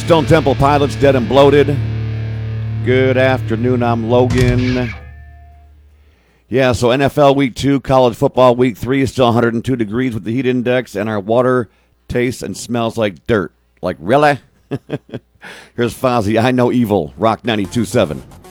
Stone Temple Pilots, Dead and Bloated. Good afternoon, I'm Logan. Yeah, so NFL Week 2, College Football Week 3 is still 102 degrees with the heat index, and our water tastes and smells like dirt. Like, really? Here's Fozzy, I Know Evil, Rock 92.7.